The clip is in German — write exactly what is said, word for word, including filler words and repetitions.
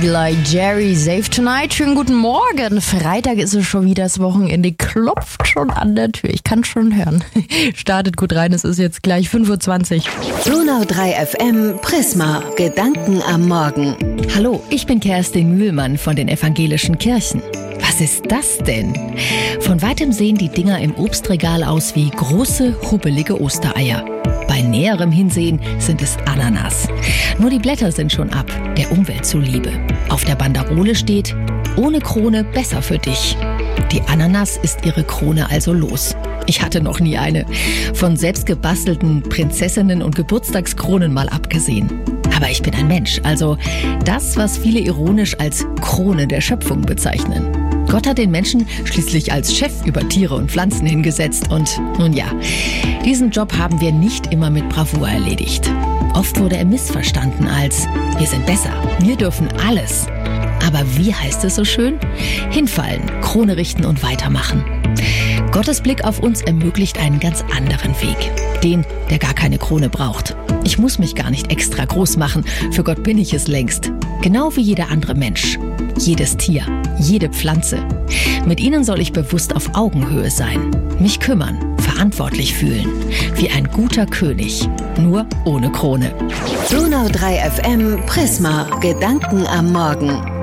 Eli Jerry, Save Tonight. Schönen guten Morgen. Freitag ist es schon wieder, das Wochenende klopft schon an der Tür. Ich kann schon hören. Startet gut rein, es ist jetzt gleich fünf Uhr zwanzig. Donau drei F M Prisma. Gedanken am Morgen. Hallo, ich bin Kerstin Mühlmann von den evangelischen Kirchen. Was ist das denn? Von weitem sehen die Dinger im Obstregal aus wie große, hubbelige Ostereier. Bei näherem Hinsehen sind es Ananas. Nur die Blätter sind schon ab, der Umwelt zuliebe. Auf der Banderole steht: ohne Krone besser für dich. Die Ananas ist ihre Krone also los. Ich hatte noch nie eine. Von selbstgebastelten Prinzessinnen und Geburtstagskronen mal abgesehen. Aber ich bin ein Mensch, also das, was viele ironisch als Krone der Schöpfung bezeichnen. Gott hat den Menschen schließlich als Chef über Tiere und Pflanzen hingesetzt und nun ja, diesen Job haben wir nicht immer mit Bravour erledigt. Oft wurde er missverstanden als: wir sind besser, wir dürfen alles. Aber wie heißt es so schön? Hinfallen, Krone richten und weitermachen. Gottes Blick auf uns ermöglicht einen ganz anderen Weg. Den, der gar keine Krone braucht. Ich muss mich gar nicht extra groß machen, für Gott bin ich es längst. Genau wie jeder andere Mensch. Jedes Tier, jede Pflanze. Mit ihnen soll ich bewusst auf Augenhöhe sein. Mich kümmern, verantwortlich fühlen. Wie ein guter König. Nur ohne Krone. Donau drei F M Prisma. Gedanken am Morgen.